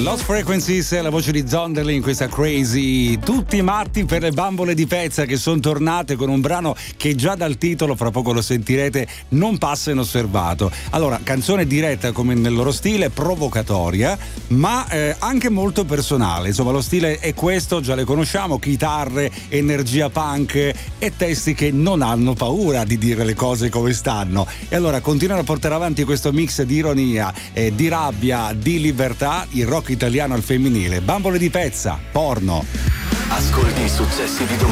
Lost Frequencies, la voce di Zonderling in questa Crazy. Tutti matti per le bambole di Pezza, che sono tornate con un brano che già dal titolo, fra poco lo sentirete, non passa inosservato. Allora, canzone diretta come nel loro stile, provocatoria, ma anche molto personale. Insomma, lo stile è questo, già le conosciamo: chitarre, energia punk e testi che non hanno paura di dire le cose come stanno. E allora continuano a portare avanti questo mix di ironia, di rabbia, di libertà, il rock italiano al femminile. Bambole di Pezza, porno. Ascolti i successi di domani.